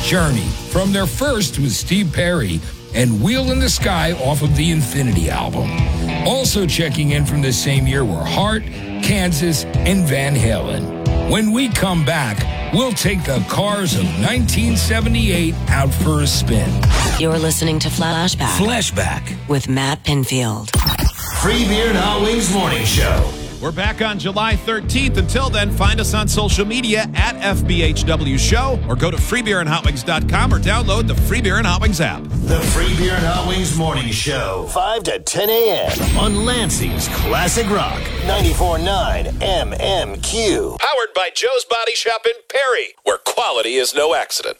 Journey from their first with Steve Perry and Wheel in the Sky off of the Infinity album. Also checking in from this same year were Heart, Kansas, and Van Halen. When we come back, we'll take the cars of 1978 out for a spin. You're listening to Flashback with Matt Pinfield. Free Beer and Hot Wings Morning Show. We're back on July 13th. Until then, find us on social media at FBHW Show or go to freebeerandhotwings.com or download the Free Beer and Hot Wings app. The Free Beer and Hot Wings Morning Show, 5 to 10 a.m. on Lansing's Classic Rock, 94.9 MMQ. Powered by Joe's Body Shop in Perry, where quality is no accident.